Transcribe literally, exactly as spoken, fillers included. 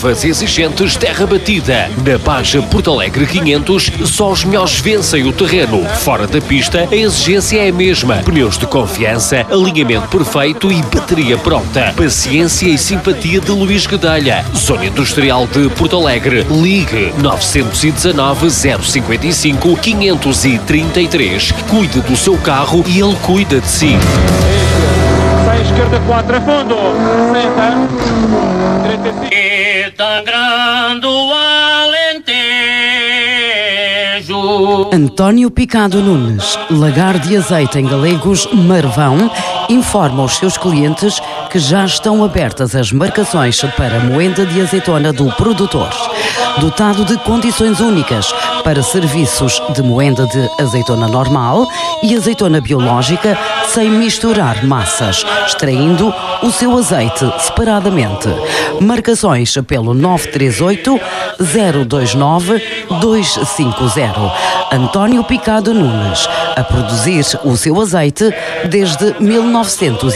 novas e exigentes terra batida. Na Baja Porto Alegre quinhentos, só os melhores vencem o terreno. Fora da pista, a exigência é a mesma. Pneus de confiança, alinhamento perfeito e bateria pronta. Paciência e simpatia de Luís Guedelha. Zona Industrial de Porto Alegre. Ligue nove um nove, zero cinco cinco, quinhentos e trinta e três. Cuide do seu carro e ele cuida de si. Sai à esquerda, quatro a fundo. sessenta, trinta e cinco. E tão grande o Alentejo. António Picado Nunes, Lagar de Azeite em Galegos, Marvão, informa os seus clientes que já estão abertas as marcações para a moenda de azeitona do produtor. Dotado de condições únicas para serviços de moenda de azeitona normal e azeitona biológica sem misturar massas, extraindo o seu azeite separadamente. Marcações pelo nove três oito, zero dois nove, dois cinco zero. António Picado Nunes, a produzir o seu azeite desde mil novecentos